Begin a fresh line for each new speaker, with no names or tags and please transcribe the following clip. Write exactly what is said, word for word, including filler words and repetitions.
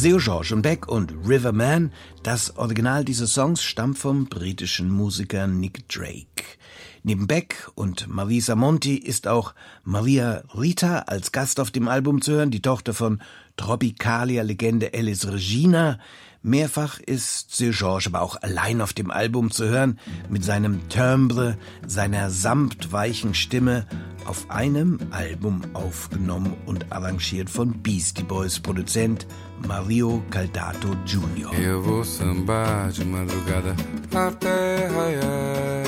Seu George und Beck und Riverman. Das Original dieses Songs stammt vom britischen Musiker Nick Drake. Neben Beck und Marisa Monti ist auch Maria Rita als Gast auf dem Album zu hören, die Tochter von Tropicalia-Legende Elis Regina. Mehrfach ist Seu George aber auch allein auf dem Album zu hören, mit seinem Timbre, seiner samtweichen Stimme, auf einem Album aufgenommen und arrangiert von Beastie Boys Produzent Mario Caldato Junior
Eu vou sambar de madrugada até raiar.